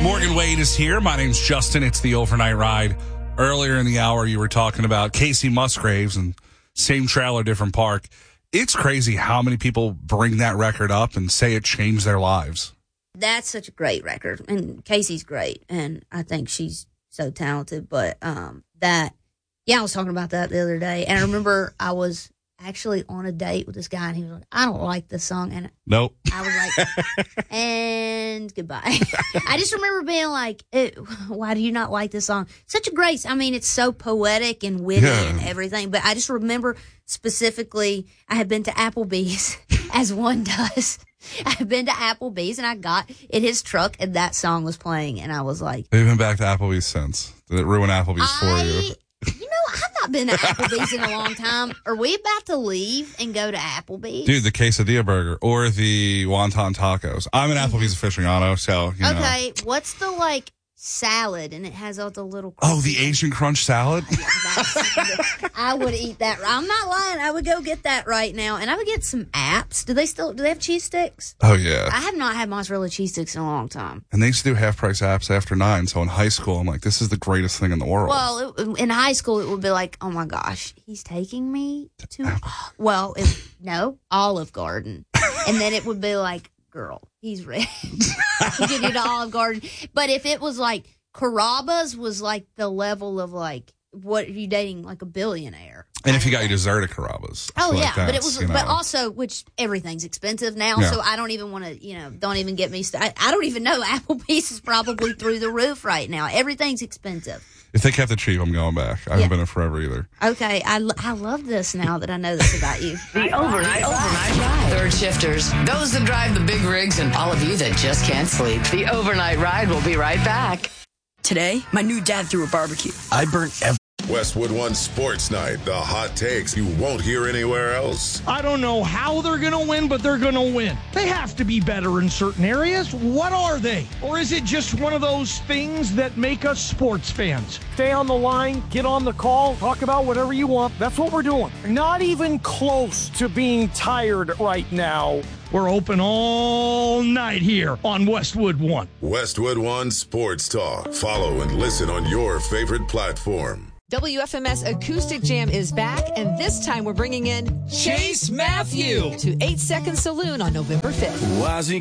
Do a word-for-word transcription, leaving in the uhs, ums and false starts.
Morgan Wade is here. My name's Justin. It's the Overnight Ride. Earlier in the hour, you were talking about Casey Musgraves and same trailer, different park. It's crazy how many people bring that record up and say it changed their lives. That's such a great record. And Casey's great. And I think she's so talented. But um, that, yeah, I was talking about that the other day. And I remember I was actually on a date with this guy, and he was like, I don't like this song. And nope. I was like, and goodbye. I just remember being like, why do you not like this song? Such a great, I mean, it's so poetic and witty yeah. and everything. But I just remember specifically, I had been to Applebee's, as one does. I had been to Applebee's, and I got in his truck, and that song was playing. And I was like, have you been back to Applebee's since? Did it ruin Applebee's I, for you? You know, I've not been to Applebee's in a long time. Are we about to leave and go to Applebee's? Dude, the quesadilla burger or the wonton tacos. I'm an Applebee's aficionado, so, you know. Okay, what's the, like, salad, and it has all the little... Oh, the Asian Crunch salad? Yeah, I would eat that. I'm not lying. I would go get that right now, and I would get some apps. Do they still... Do they have cheese sticks? Oh, yeah. I have not had mozzarella cheese sticks in a long time. And they used to do half-price apps after nine, so in high school, I'm like, this is the greatest thing in the world. Well, it, in high school, it would be like, oh, my gosh, he's taking me to... Oh, well, it, no, Olive Garden. And then it would be like, girl, he's ready to get you to Olive Garden. But if it was like Carrabba's was like the level of like, what are you dating, like a billionaire? And if you got your dessert at Carrabba's. Oh, so yeah. like but it was, you know. But also, which everything's expensive now. Yeah. So I don't even want to, you know, don't even get me started. I, I don't even know. Applebee's is probably through the roof right now. Everything's expensive. If they kept it cheap, I'm going back. I haven't yeah. been in forever either. Okay. I, I love this now that I know this about you. The Overnight Overnight Ride. Third shifters, those that drive the big rigs, and all of you that just can't sleep. The Overnight Ride will be right back. Today, my new dad threw a barbecue. I burnt every... Westwood One Sports Night, the hot takes you won't hear anywhere else. I don't know how they're going to win, but they're going to win. They have to be better in certain areas. What are they? Or is it just one of those things that make us sports fans? Stay on the line, get on the call, talk about whatever you want. That's what we're doing. Not even close to being tired right now. We're open all night here on Westwood One. Westwood One Sports Talk. Follow and listen on your favorite platform. W F M S Acoustic Jam is back, and this time we're bringing in Chase Matthew to eight second Saloon on November fifth. Why is he